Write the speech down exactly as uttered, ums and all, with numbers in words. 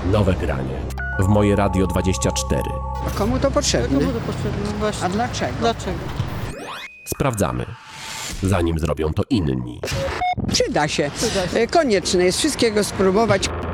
Nowe granie. W Moje Radio dwadzieścia cztery. A komu to potrzebne? Komu to potrzebne? Właśnie. A dlaczego? Dlaczego? Sprawdzamy, zanim zrobią to inni. Przyda się. Przyda się. Konieczne jest wszystkiego spróbować.